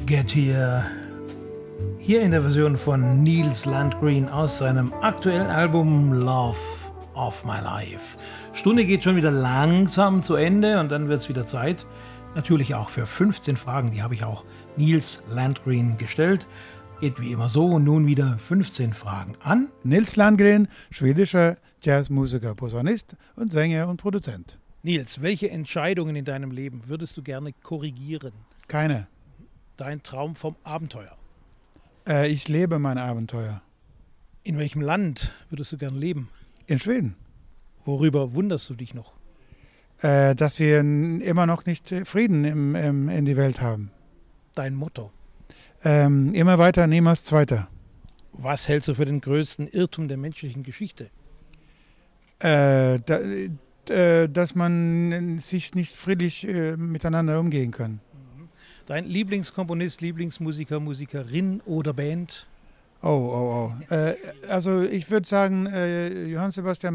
Get Here. Hier in der Version von Nils Landgren aus seinem aktuellen Album Love of My Life. Stunde geht schon wieder langsam zu Ende und dann wird es wieder Zeit. Natürlich auch für 15 Fragen, die habe ich auch Nils Landgren gestellt. Geht wie immer so und nun wieder 15 Fragen an Nils Landgren, schwedischer Jazzmusiker, Posaunist und Sänger und Produzent. Nils, welche Entscheidungen in deinem Leben würdest du gerne korrigieren? Keine. Dein Traum vom Abenteuer. Ich lebe mein Abenteuer. In welchem Land würdest du gern leben? In Schweden. Worüber wunderst du dich noch? Dass wir immer noch nicht Frieden in die Welt haben. Dein Motto? Immer weiter, niemals Zweiter. Was hältst du für den größten Irrtum der menschlichen Geschichte? Dass man sich nicht friedlich miteinander umgehen kann. Dein Lieblingskomponist, Lieblingsmusiker, Musikerin oder Band? Also ich würde sagen, Johann Sebastian